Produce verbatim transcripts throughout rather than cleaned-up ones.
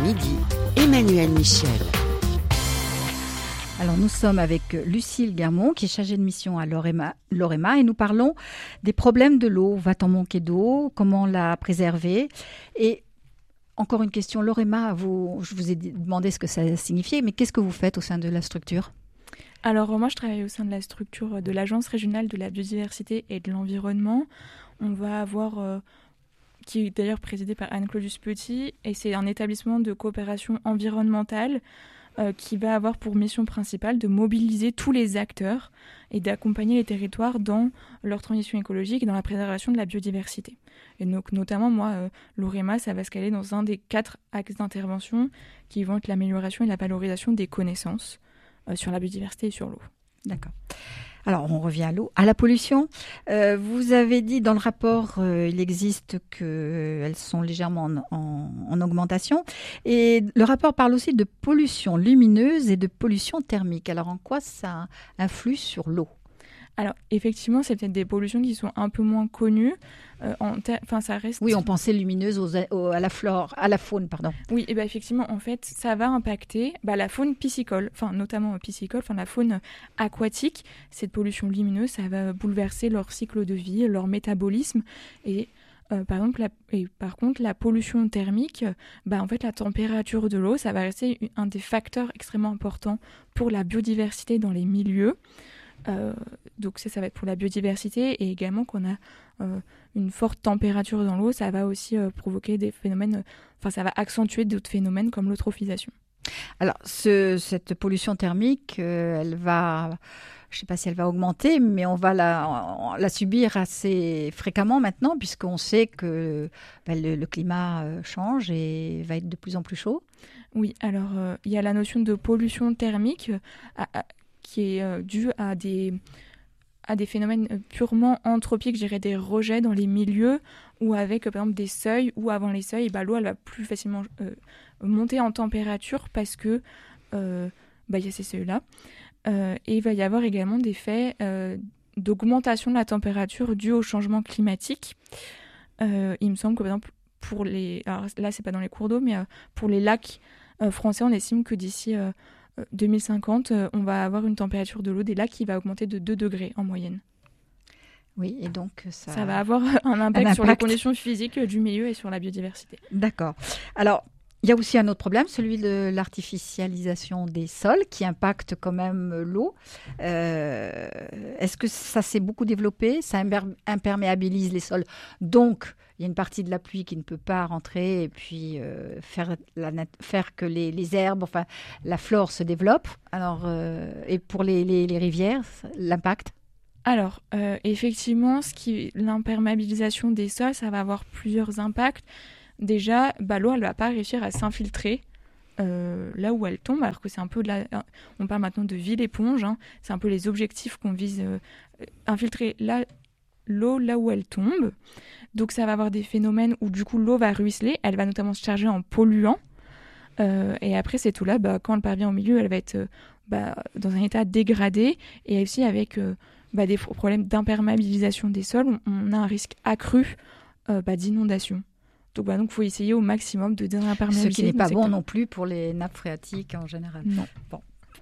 midi, Emmanuel Michel. Alors nous sommes avec Lucille Guermont qui est chargée de mission à l'OREMA, l'OREMA et nous parlons des problèmes de l'eau. Va-t-on manquer d'eau? Comment la préserver? Et encore une question, l'OREMA, vous, je vous ai demandé ce que ça signifiait, mais qu'est-ce que vous faites au sein de la structure? Alors moi je travaille au sein de la structure de l'Agence régionale de la biodiversité et de l'environnement. On va avoir, euh, qui est d'ailleurs présidé par Anne-Claudius Petit, et c'est un établissement de coopération environnementale euh, qui va avoir pour mission principale de mobiliser tous les acteurs et d'accompagner les territoires dans leur transition écologique et dans la préservation de la biodiversité. Et donc notamment moi, euh, l'OREMA, ça va se caler dans un des quatre axes d'intervention qui vont être l'amélioration et la valorisation des connaissances euh, sur la biodiversité et sur l'eau. D'accord. Alors, on revient à l'eau. À la pollution, euh, vous avez dit dans le rapport, euh, il existe qu'elles sont légèrement en, en, en augmentation. Et le rapport parle aussi de pollution lumineuse et de pollution thermique. Alors, en quoi ça influe sur l'eau ? Alors, effectivement, c'est peut-être des pollutions qui sont un peu moins connues. Euh, en ter- ça reste... Oui, on pensait lumineuse aux, aux, à la flore, à la faune, pardon. Oui, et ben effectivement, en fait, ça va impacter bah, la faune piscicole, enfin notamment piscicole, enfin la faune aquatique. Cette pollution lumineuse, ça va bouleverser leur cycle de vie, leur métabolisme. Et euh, par exemple, la, et par contre, la pollution thermique, bah, en fait, la température de l'eau, ça va rester un des facteurs extrêmement importants pour la biodiversité dans les milieux. Euh, donc ça, ça va être pour la biodiversité, et également qu'on a euh, une forte température dans l'eau, ça va aussi euh, provoquer des phénomènes, enfin euh, ça va accentuer d'autres phénomènes comme l'eutrophisation. Alors ce, cette pollution thermique, euh, elle va, je ne sais pas si elle va augmenter, mais on va la, la subir assez fréquemment maintenant, puisqu'on sait que ben, le, le climat change et va être de plus en plus chaud. Oui, alors euh, il y a la notion de pollution thermique à, à, qui est euh, due à des, à des phénomènes purement anthropiques, je dirais des rejets dans les milieux, ou avec euh, par exemple des seuils, où avant les seuils, bah, l'eau elle va plus facilement euh, monter en température parce que euh, bah, y a ces seuils-là. Euh, et il va y avoir également des faits euh, d'augmentation de la température due au changement climatique. Euh, il me semble que par exemple, pour les... Alors là, c'est pas dans les cours d'eau, mais euh, pour les lacs euh, français, on estime que d'ici... Euh, deux mille cinquante, on va avoir une température de l'eau des lacs qui va augmenter de deux degrés en moyenne. Oui, et donc ça... Ça va avoir un impact, un impact sur les conditions physiques du milieu et sur la biodiversité. D'accord. Alors, il y a aussi un autre problème, celui de l'artificialisation des sols qui impacte quand même l'eau. Euh, est-ce que ça s'est beaucoup développé? Ça imperméabilise les sols. Donc, il y a une partie de la pluie qui ne peut pas rentrer et puis euh, faire, la nat- faire que les, les herbes, enfin la flore se développe. Alors, euh, et pour les, les, les rivières, l'impact? Alors, euh, effectivement, ce qui, l'imperméabilisation des sols, ça va avoir plusieurs impacts. Déjà, bah, l'eau, elle ne va pas réussir à s'infiltrer euh, là où elle tombe, alors que c'est un peu de la... On parle maintenant de ville-éponge, hein. C'est un peu les objectifs qu'on vise, euh, infiltrer la... l'eau là où elle tombe. Donc ça va avoir des phénomènes où du coup l'eau va ruisseler, elle va notamment se charger en polluants. Euh, et après c'est tout là, bah, quand elle parvient au milieu, elle va être euh, bah, dans un état dégradé, et aussi avec euh, bah, des problèmes d'imperméabilisation des sols, on, on a un risque accru euh, bah, d'inondation. Donc il bah, donc, faut essayer au maximum de désimperméabiliser. Ce qui n'est pas bon secteur. non plus pour les nappes phréatiques en général. Non. Bon.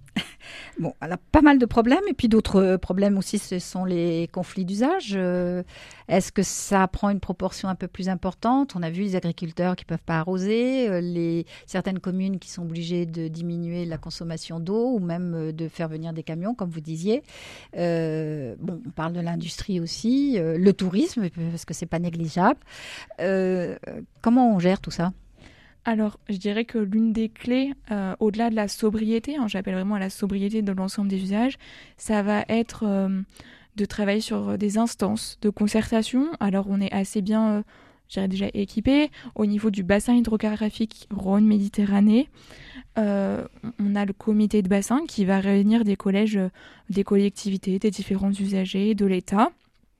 Bon, alors pas mal de problèmes, et puis d'autres problèmes aussi, ce sont les conflits d'usage. Euh, est-ce que ça prend une proportion un peu plus importante? On a vu les agriculteurs qui ne peuvent pas arroser, euh, les, certaines communes qui sont obligées de diminuer la consommation d'eau ou même euh, de faire venir des camions, comme vous disiez. Euh, bon, on parle de l'industrie aussi, euh, le tourisme, parce que ce n'est pas négligeable. Euh, comment on gère tout ça? Alors, je dirais que l'une des clés, euh, au-delà de la sobriété, hein, j'appelle vraiment à la sobriété de l'ensemble des usages, ça va être euh, de travailler sur des instances de concertation. Alors, on est assez bien, euh, je dirais déjà équipé. Au niveau du bassin hydrographique Rhône-Méditerranée, euh, on a le comité de bassin qui va réunir des collèges, des collectivités, des différents usagers, de l'État.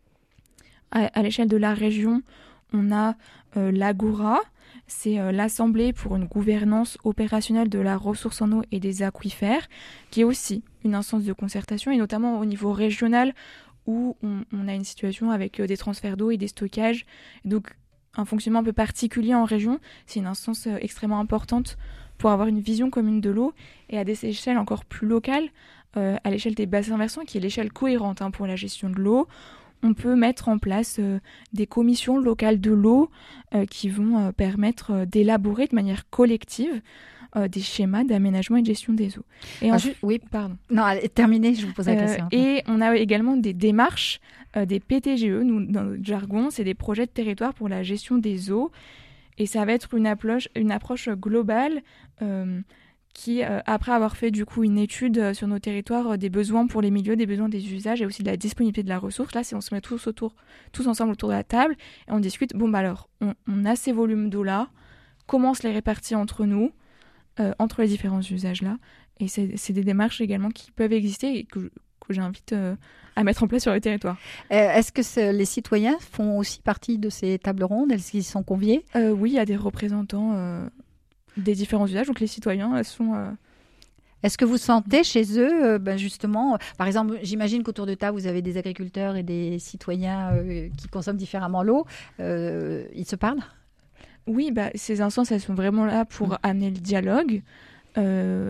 À, à l'échelle de la région, on a euh, l'Agora. C'est euh, l'Assemblée pour une gouvernance opérationnelle de la ressource en eau et des aquifères, qui est aussi une instance de concertation, et notamment au niveau régional, où on, on a une situation avec euh, des transferts d'eau et des stockages. Donc, un fonctionnement un peu particulier en région. C'est une instance euh, extrêmement importante pour avoir une vision commune de l'eau et à des échelles encore plus locales, euh, à l'échelle des bassins versants, qui est l'échelle cohérente hein, pour la gestion de l'eau. On peut mettre en place euh, des commissions locales de l'eau euh, qui vont euh, permettre euh, d'élaborer de manière collective euh, des schémas d'aménagement et de gestion des eaux. Et ah, ensuite, je... Oui, pardon. Non, allez, terminez, je vous pose la Euh, question. et on a également des démarches, euh, des P T G E, nous, dans notre jargon, c'est des projets de territoire pour la gestion des eaux. Et ça va être une approche, une approche globale euh, qui, euh, après avoir fait du coup une étude euh, sur nos territoires euh, des besoins pour les milieux, des besoins des usages et aussi de la disponibilité de la ressource, là, c'est on se met tous autour, tous ensemble autour de la table et on discute. Bon bah alors, on, on a ces volumes d'eau là, comment on se les répartit entre nous, euh, entre les différents usages là. Et c'est, c'est des démarches également qui peuvent exister et que, que j'invite euh, à mettre en place sur le territoire. Euh, est-ce que c'est, les citoyens font aussi partie de ces tables rondes? Est-ce qu'ils sont conviés? euh, Oui, il y a des représentants euh, des différents usages, donc les citoyens sont... Euh... Est-ce que vous sentez chez eux, euh, ben justement, euh, par exemple, j'imagine qu'autour de table, vous avez des agriculteurs et des citoyens euh, qui consomment différemment l'eau. Euh, ils se parlent? Oui, bah, ces instances, elles sont vraiment là pour mmh. amener le dialogue. Euh,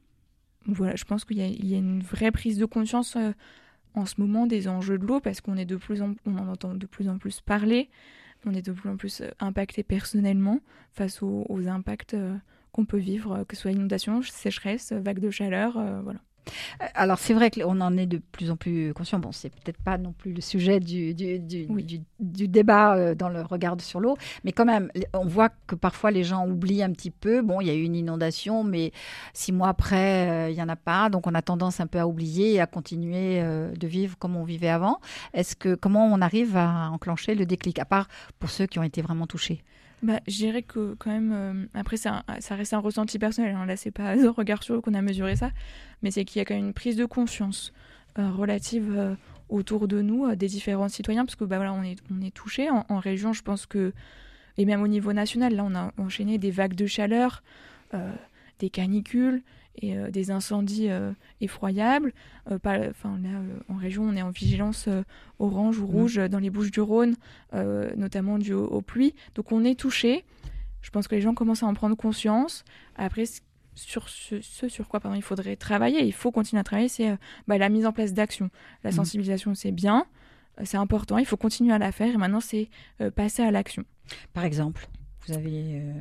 voilà, je pense qu'il y a, il y a une vraie prise de conscience euh, en ce moment des enjeux de l'eau parce qu'on est de plus en, on en entend de plus en plus parler. On est de plus en plus euh, impacté personnellement face aux, aux impacts euh, qu'on peut vivre, euh, que ce soit inondation, sécheresse, vague de chaleur, euh, voilà. Alors, c'est vrai qu'on en est de plus en plus conscient. Bon, c'est peut-être pas non plus le sujet du, du, du, oui. du, du débat euh, dans le regard sur l'eau, mais quand même, on voit que parfois les gens oublient un petit peu. Bon, il y a eu une inondation, mais six mois après, il euh, n'y en a pas. Donc, on a tendance un peu à oublier et à continuer euh, de vivre comme on vivait avant. Est-ce que, comment on arrive à enclencher le déclic, à part pour ceux qui ont été vraiment touchés? Bah, je dirais que quand même, euh, après ça, ça reste un ressenti personnel, hein. Là c'est pas un regard sur eux qu'on a mesuré ça, mais c'est qu'il y a quand même une prise de conscience euh, relative euh, autour de nous, euh, des différents citoyens, parce que bah, voilà, on est, on est touchés en, en région, je pense que, et même au niveau national, là on a enchaîné des vagues de chaleur, euh, des canicules, et euh, des incendies euh, effroyables. Euh, pas, là, euh, en région, on est en vigilance euh, orange ou rouge mmh. dans les Bouches-du-Rhône, euh, notamment dû aux, aux pluies. Donc on est touchés. Je pense que les gens commencent à en prendre conscience. Après, sur ce, ce sur quoi pardon, il faudrait travailler, il faut continuer à travailler, c'est euh, bah, la mise en place d'actions. La mmh. sensibilisation, c'est bien, euh, c'est important, il faut continuer à la faire. Et maintenant, c'est euh, passer à l'action. Par exemple, vous avez euh,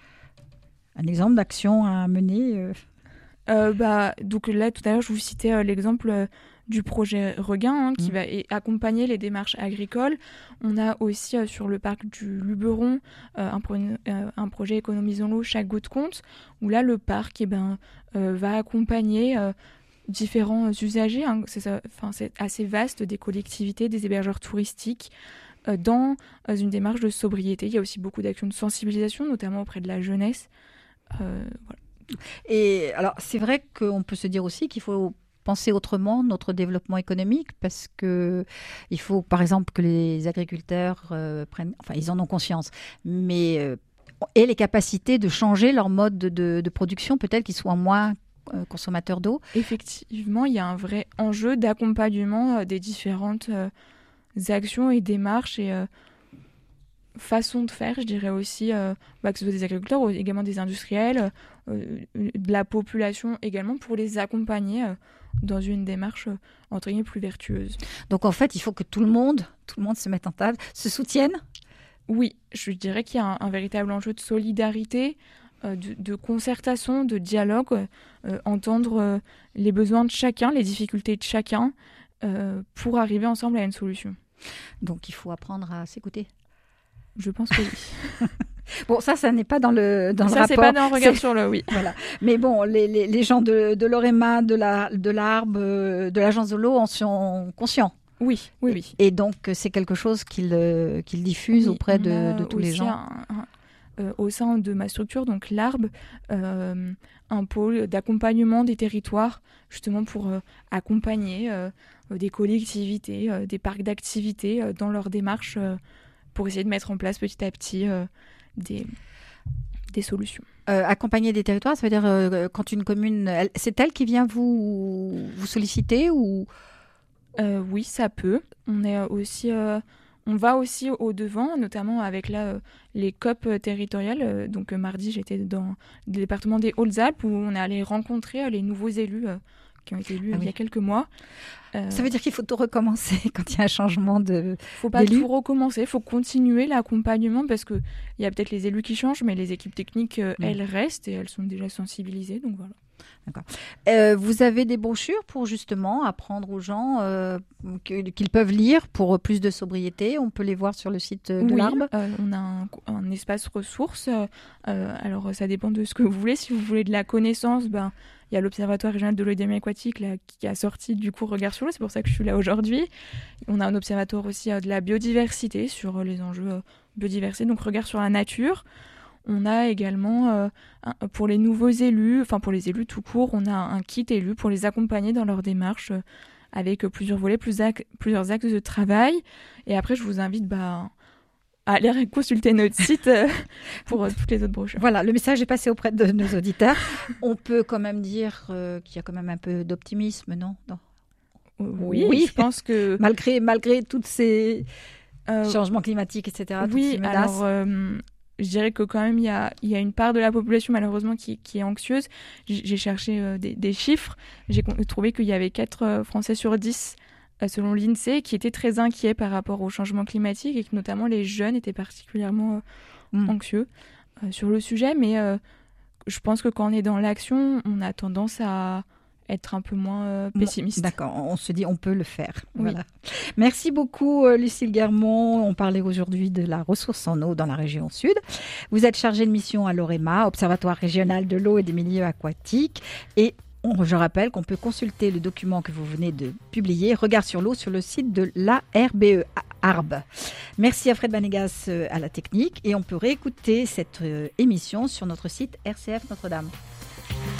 un exemple d'action à mener euh... Euh, bah, donc là, tout à l'heure, je vous citais euh, l'exemple euh, du projet Regain hein, qui mmh. va é- accompagner les démarches agricoles. On a aussi euh, sur le parc du Luberon euh, un, pro- euh, un projet Économisons l'eau, chaque goutte compte, où là, le parc eh ben, euh, va accompagner euh, différents usagers. Hein, c'est, ça, c'est assez vaste, des collectivités, des hébergeurs touristiques, euh, dans euh, une démarche de sobriété. Il y a aussi beaucoup d'actions de sensibilisation, notamment auprès de la jeunesse. Euh, voilà. Et alors, c'est vrai qu'on peut se dire aussi qu'il faut penser autrement notre développement économique parce que il faut, par exemple, que les agriculteurs euh, prennent, enfin, ils en ont conscience, mais euh, aient les capacités de changer leur mode de, de, de production, peut-être qu'ils soient moins euh, consommateurs d'eau. Effectivement, il y a un vrai enjeu d'accompagnement euh, des différentes euh, actions et démarches et euh, façon de faire, je dirais aussi, euh, bah, que ce soit des agriculteurs ou également des industriels, euh, de la population également, pour les accompagner euh, dans une démarche euh, entre guillemets plus vertueuse. Donc en fait, il faut que tout le monde, tout le monde se mette en table, se soutienne. Oui, je dirais qu'il y a un, un véritable enjeu de solidarité, euh, de, de concertation, de dialogue, euh, entendre euh, les besoins de chacun, les difficultés de chacun, euh, pour arriver ensemble à une solution. Donc il faut apprendre à s'écouter. Je pense que oui. Bon, ça, ça n'est pas dans le, dans ça, le rapport. Ça, c'est pas dans le regard c'est... sur le oui. Voilà. Mais bon, les, les, les gens de, de l'Orema, de, la, de l'Arbre, de l'Agence de l'eau en sont conscients. Oui, oui, oui. Et, et donc, c'est quelque chose qu'ils, qu'ils diffusent oui, auprès de, de tous les gens. Un, un, euh, au sein de ma structure, donc l'Arbre, euh, un pôle d'accompagnement des territoires, justement pour euh, accompagner euh, des collectivités, euh, des parcs d'activités euh, dans leur démarche euh, pour essayer de mettre en place petit à petit euh, des, des solutions. Euh, accompagner des territoires, ça veut dire euh, quand une commune, elle, c'est elle qui vient vous, vous solliciter ou euh, Oui, ça peut. On est aussi, euh, on va aussi au devant, notamment avec là, euh, les C O P territoriales. Euh, donc euh, mardi, j'étais dans le département des Hautes-Alpes où on est allé rencontrer euh, les nouveaux élus euh, qui ont été élus ah, il oui. y a quelques mois. Euh, Ça veut dire qu'il faut tout recommencer quand il y a un changement de faut pas d'élus. tout recommencer, il faut continuer l'accompagnement parce qu'il y a peut-être les élus qui changent, mais les équipes techniques, euh, mmh. elles restent et elles sont déjà sensibilisées. Donc voilà. D'accord. Euh, vous avez des brochures pour justement apprendre aux gens euh, que, qu'ils peuvent lire pour plus de sobriété. On peut les voir sur le site de oui, l'A R B. Euh, on a un, un espace ressources. Euh, alors ça dépend de ce que vous voulez. Si vous voulez de la connaissance, ben il y a l'Observatoire régional de l'œdémie aquatique là, qui a sorti du coup Regard sur l'eau. C'est pour ça que je suis là aujourd'hui. On a un observatoire aussi euh, de la biodiversité sur euh, les enjeux euh, biodiversité, donc Regard sur la nature. On a également, euh, un, pour les nouveaux élus, enfin pour les élus tout court, on a un kit élu pour les accompagner dans leur démarche euh, avec euh, plusieurs volets, plus ac- plusieurs axes de travail. Et après, je vous invite bah, à aller consulter notre site euh, pour euh, toutes les autres brochures. Voilà, le message est passé auprès de nos auditeurs. On peut quand même dire euh, qu'il y a quand même un peu d'optimisme, non, non. Oui, oui, je pense que... malgré, malgré tous ces euh, changements climatiques, et cetera, oui, toutes ces menaces. alors... Euh, je dirais que quand même, il y a, il y a une part de la population, malheureusement, qui, qui est anxieuse. J'ai cherché euh, des, des chiffres. J'ai trouvé qu'il y avait quatre euh, Français sur dix, euh, selon l'INSEE, qui étaient très inquiets par rapport au changement climatique et que notamment les jeunes étaient particulièrement euh, mmh. anxieux euh, sur le sujet. Mais euh, je pense que quand on est dans l'action, on a tendance à être un peu moins euh, pessimiste. D'accord, on se dit on peut le faire. Oui. Voilà. Merci beaucoup euh, Lucille Guermont. On parlait aujourd'hui de la ressource en eau dans la région sud. Vous êtes chargée de mission à l'OREMA, Observatoire régional de l'eau et des milieux aquatiques. Et on, je rappelle qu'on peut consulter le document que vous venez de publier, Regard sur l'eau, sur le site de l'A R B E, A R B. Merci à Fred Banegas euh, à la technique et on peut réécouter cette euh, émission sur notre site R C F Notre-Dame.